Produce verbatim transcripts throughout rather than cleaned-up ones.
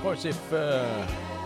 course, if uh,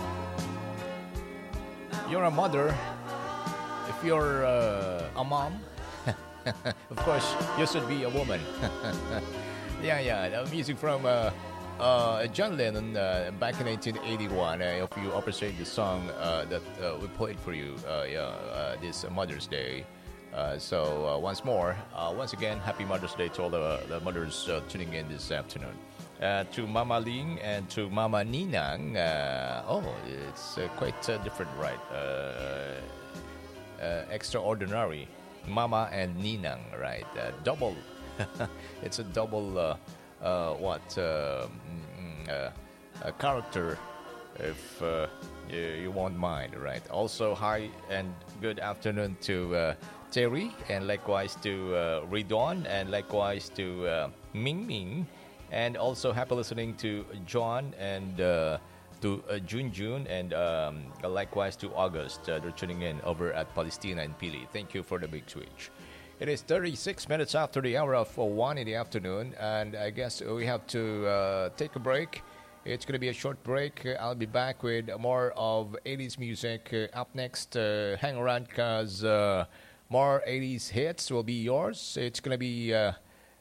you're a mother, if you're uh, a mom, of course, you should be a woman. yeah, yeah. The music from uh, uh, John Lennon uh, back in nineteen eighty-one. Uh, if you appreciate the song uh, that uh, we played for you uh, yeah, uh, this Mother's Day. Uh, so uh, once more, uh, once again, happy Mother's Day to all the, the mothers uh, tuning in this afternoon. Uh, to Mama Ling and to Mama Ninang. Uh, oh, it's uh, quite uh, different, right? Uh, uh, extraordinary. Mama and Ninang, right? Uh, double. It's a double, uh, uh, what, uh, mm, uh, a character, if uh, you, you won't mind, right? Also, hi and good afternoon to uh, Terry, and likewise to uh, Ridwan, and likewise to uh, Ming Ming. And also happy listening to John and uh, to uh, Jun Jun, and um, likewise to August. Uh, they're tuning in over at Palestina and Pili. Thank you for the big switch. It is thirty-six minutes after the hour of one in the afternoon, and I guess we have to uh, take a break. It's going to be a short break. I'll be back with more of eighties music. Uh, up next, uh, hang around because uh, more eighties hits will be yours. It's going to be... Uh,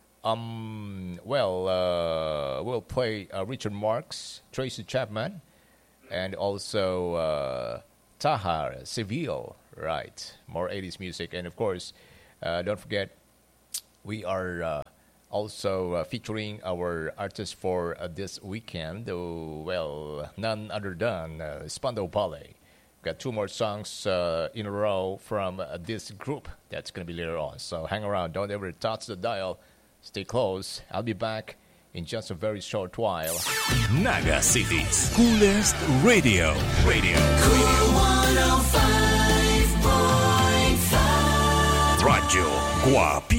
Um, well, uh, we'll play uh, Richard Marx, Tracy Chapman, and also uh, Tahar, Seville, right? More eighties music. And, of course, uh, don't forget, we are uh, also uh, featuring our artist for uh, this weekend. Oh, well, none other than uh, Spandau Ballet. Got two more songs uh, in a row from uh, this group. That's going to be later on. So hang around. Don't ever touch the dial. Stay close. I'll be back in just a very short while. Naga City's coolest radio. Radio. Cool one oh five point five. Radio Guapi.